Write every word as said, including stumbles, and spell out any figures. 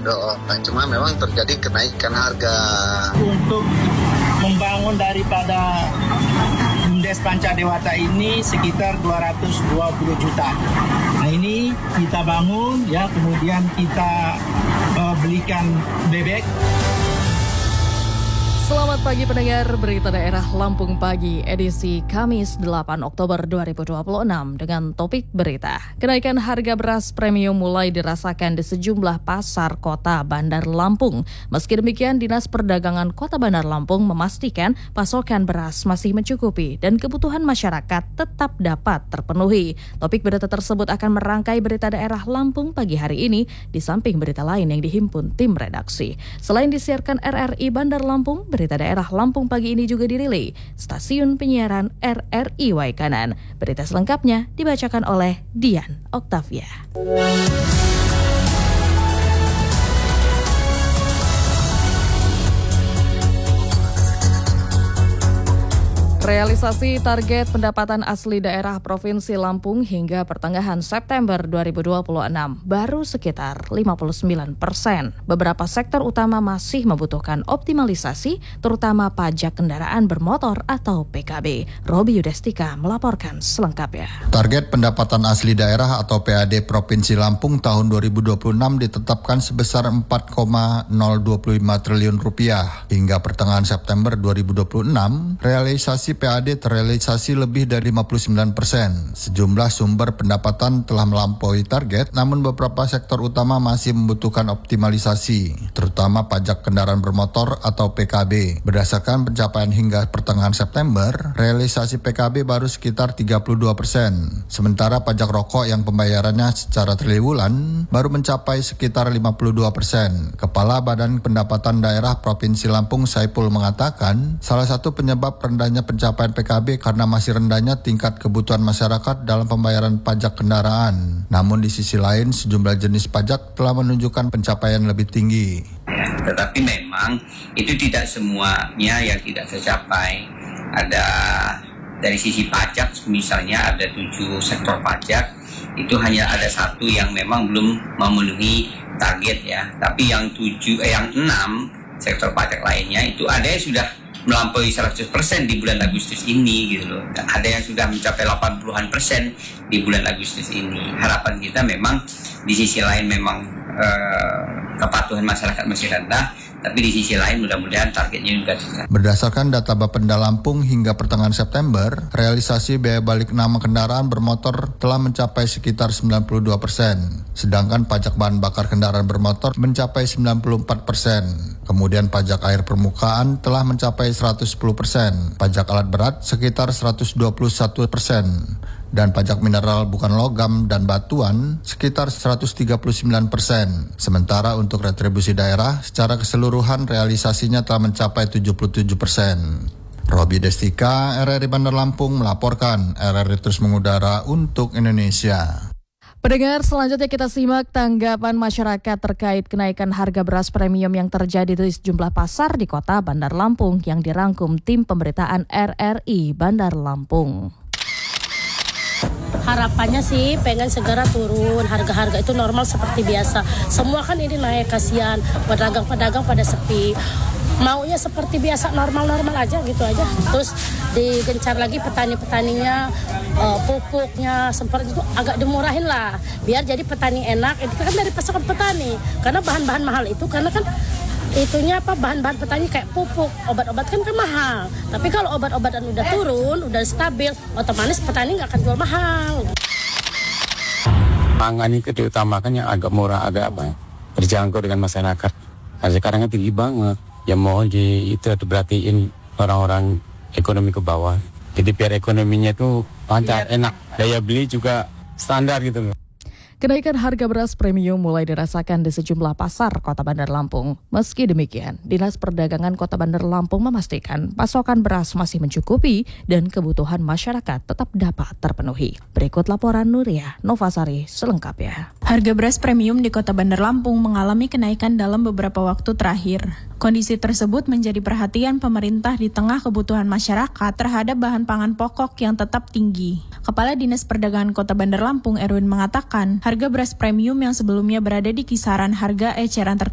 doakan, cuma memang terjadi kenaikan harga. Untuk membangun daripada BUMDes Pancadewata ini sekitar dua ratus dua puluh juta. Nah ini kita bangun ya, kemudian kita uh, belikan bebek. Selamat pagi pendengar Berita Daerah Lampung Pagi edisi Kamis delapan Oktober dua ribu dua puluh enam dengan topik berita. Kenaikan harga beras premium mulai dirasakan di sejumlah pasar kota Bandar Lampung. Meski demikian, Dinas Perdagangan Kota Bandar Lampung memastikan pasokan beras masih mencukupi dan kebutuhan masyarakat tetap dapat terpenuhi. Topik berita tersebut akan merangkai Berita Daerah Lampung Pagi hari ini di samping berita lain yang dihimpun tim redaksi. Selain disiarkan R R I Bandar Lampung, Berita Daerah Lampung Pagi ini juga dirilai stasiun penyiaran R R I Waikanan. Berita selengkapnya dibacakan oleh Dian Oktavia. Realisasi target pendapatan asli daerah Provinsi Lampung hingga pertengahan September dua ribu dua puluh enam baru sekitar lima puluh sembilan persen. Beberapa sektor utama masih membutuhkan optimalisasi, terutama pajak kendaraan bermotor atau P K B. Robi Yudestika melaporkan selengkapnya. Target pendapatan asli daerah atau P A D Provinsi Lampung tahun dua ribu dua puluh enam ditetapkan sebesar empat koma nol dua lima triliun rupiah. Hingga pertengahan September dua ribu dua puluh enam, realisasi P A D terrealisasi lebih dari lima puluh sembilan persen. Sejumlah sumber pendapatan telah melampaui target, namun beberapa sektor utama masih membutuhkan optimalisasi, terutama pajak kendaraan bermotor atau P K B. Berdasarkan pencapaian hingga pertengahan September, realisasi P K B baru sekitar tiga puluh dua persen. Sementara pajak rokok yang pembayarannya secara triwulan baru mencapai sekitar lima puluh dua persen. Kepala Badan Pendapatan Daerah Provinsi Lampung Saipul mengatakan, salah satu penyebab rendahnya pencapaian Pencapaian P K B karena masih rendahnya tingkat kebutuhan masyarakat dalam pembayaran pajak kendaraan. Namun di sisi lain, sejumlah jenis pajak telah menunjukkan pencapaian lebih tinggi. Ya, tetapi memang itu tidak semuanya yang tidak tercapai. Ada dari sisi pajak, misalnya ada tujuh sektor pajak, itu hanya ada satu yang memang belum memenuhi target ya. Tapi yang tujuh, eh, yang enam sektor pajak lainnya itu ada yang sudah melampaui seratus persen di bulan Agustus ini gitu loh. Ada yang sudah mencapai delapan puluhan persen di bulan Agustus ini. Harapan kita memang di sisi lain memang eh, kepatuhan masyarakat masih rendah, tapi di sisi lain mudah-mudahan targetnya juga susah. Berdasarkan data Bapenda Lampung hingga pertengahan September, realisasi biaya balik nama kendaraan bermotor telah mencapai sekitar sembilan puluh dua persen. Sedangkan pajak bahan bakar kendaraan bermotor mencapai sembilan puluh empat persen. Kemudian pajak air permukaan telah mencapai seratus sepuluh persen, pajak alat berat sekitar seratus dua puluh satu persen, dan pajak mineral bukan logam dan batuan sekitar seratus tiga puluh sembilan persen. Sementara untuk retribusi daerah secara keseluruhan realisasinya telah mencapai tujuh puluh tujuh persen. Robi Destika, R R I Bandar Lampung melaporkan. R R I terus mengudara untuk Indonesia. Pendengar, selanjutnya kita simak tanggapan masyarakat terkait kenaikan harga beras premium yang terjadi di sejumlah pasar di kota Bandar Lampung yang dirangkum tim pemberitaan R R I Bandar Lampung. Harapannya sih pengen segera turun, harga-harga itu normal seperti biasa. Semua kan ini naik, kasihan, pedagang-pedagang pada sepi. Maunya seperti biasa, normal-normal aja gitu aja. Terus digencar lagi petani-petaninya, uh, pupuknya seperti itu agak dimurahin lah. Biar jadi petani enak, itu kan dari pasokan petani. Karena bahan-bahan mahal itu, karena kan itunya apa, bahan-bahan petani kayak pupuk, obat-obat kan kan mahal. Tapi kalau obat-obatan udah turun, udah stabil, otomatis petani nggak akan jual mahal. Pangan itu diutamakan yang agak murah, agak apa, terjangkau dengan masyarakat. Nah, sekarang tinggi banget. Ya mau di itu berartiin orang-orang ekonomi ke bawah. Jadi biar ekonominya itu lancar, enak. Daya beli juga standar gitu loh. Kenaikan harga beras premium mulai dirasakan di sejumlah pasar Kota Bandar Lampung. Meski demikian, Dinas Perdagangan Kota Bandar Lampung memastikan pasokan beras masih mencukupi dan kebutuhan masyarakat tetap dapat terpenuhi. Berikut laporan Nuria Novasari selengkapnya. Harga beras premium di Kota Bandar Lampung mengalami kenaikan dalam beberapa waktu terakhir. Kondisi tersebut menjadi perhatian pemerintah di tengah kebutuhan masyarakat terhadap bahan pangan pokok yang tetap tinggi. Kepala Dinas Perdagangan Kota Bandar Lampung Erwin mengatakan, harga beras premium yang sebelumnya berada di kisaran harga eceran tertentu